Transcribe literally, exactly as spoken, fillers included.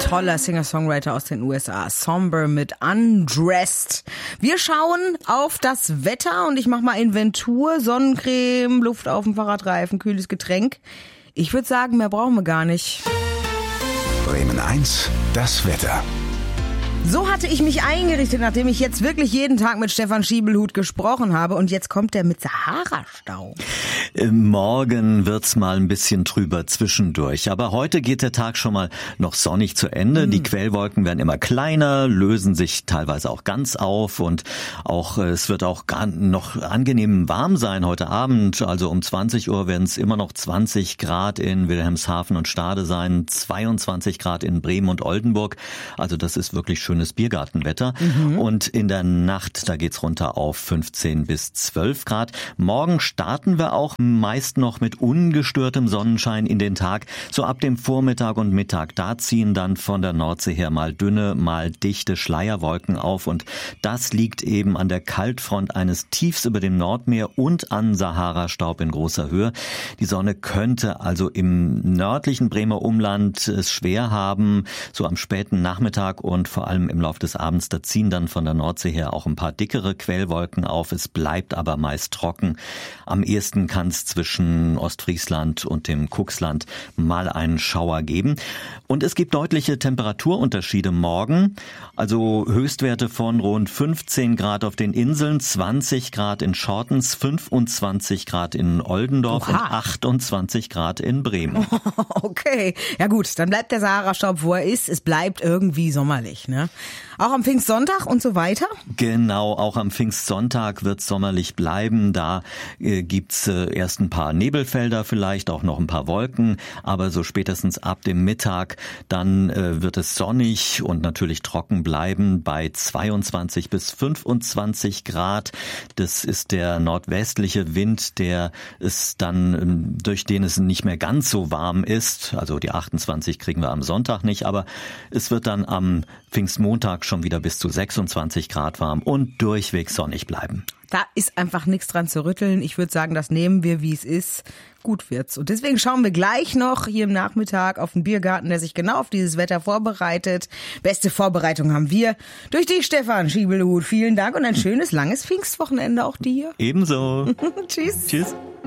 toller Singer-Songwriter aus den U S A. Somber mit Undressed. Wir schauen auf das Wetter und ich mache mal Inventur. Sonnencreme, Luft auf dem Fahrradreifen, kühles Getränk. Ich würde sagen, mehr brauchen wir gar nicht. Bremen eins, das Wetter. So hatte ich mich eingerichtet, nachdem ich jetzt wirklich jeden Tag mit Stefan Schiebelhut gesprochen habe. Und jetzt kommt der mit Sahara-Stau. Morgen wird's mal ein bisschen trüber zwischendurch. Aber heute geht der Tag schon mal noch sonnig zu Ende. Mhm. Die Quellwolken werden immer kleiner, lösen sich teilweise auch ganz auf. Und auch es wird auch gar noch angenehm warm sein heute Abend. Also um zwanzig Uhr werden es immer noch zwanzig Grad in Wilhelmshaven und Stade sein, zweiundzwanzig Grad in Bremen und Oldenburg. Also das ist wirklich schönes Biergartenwetter. Mhm. Und in der Nacht, da geht's runter auf fünfzehn bis zwölf Grad. Morgen starten wir auch meist noch mit ungestörtem Sonnenschein in den Tag. So ab dem Vormittag und Mittag, da ziehen dann von der Nordsee her mal dünne, mal dichte Schleierwolken auf. Und das liegt eben an der Kaltfront eines Tiefs über dem Nordmeer und an Sahara-Staub in großer Höhe. Die Sonne könnte also im nördlichen Bremer Umland es schwer haben, so am späten Nachmittag und vor allem im Laufe des Abends. Da ziehen dann von der Nordsee her auch ein paar dickere Quellwolken auf. Es bleibt aber meist trocken. Am ehesten kann es zwischen Ostfriesland und dem Kuxland mal einen Schauer geben. Und es gibt deutliche Temperaturunterschiede morgen. Also Höchstwerte von rund fünfzehn Grad auf den Inseln, zwanzig Grad in Schortens, fünfundzwanzig Grad in Oldendorf. Oha. Und achtundzwanzig Grad in Bremen. Okay, ja gut, dann bleibt der Sahara-Staub, wo er ist. Es bleibt irgendwie sommerlich, ne? Auch am Pfingstsonntag und so weiter? Genau, auch am Pfingstsonntag wird es sommerlich bleiben. Da äh, gibt's äh, erst ein paar Nebelfelder, vielleicht auch noch ein paar Wolken. Aber so spätestens ab dem Mittag, dann äh, wird es sonnig und natürlich trocken bleiben bei zweiundzwanzig bis fünfundzwanzig Grad. Das ist der nordwestliche Wind, der ist dann, durch den es nicht mehr ganz so warm ist. Also die achtundzwanzig kriegen wir am Sonntag nicht, aber es wird dann am Pfingstmontag schon wieder bis zu sechsundzwanzig Grad warm und durchweg sonnig bleiben. Da ist einfach nichts dran zu rütteln. Ich würde sagen, das nehmen wir, wie es ist. Gut wird's. Und deswegen schauen wir gleich noch hier im Nachmittag auf den Biergarten, der sich genau auf dieses Wetter vorbereitet. Beste Vorbereitung haben wir durch dich, Stefan Schiebelhut. Vielen Dank und ein schönes, langes Pfingstwochenende auch dir. Ebenso. Tschüss. Tschüss.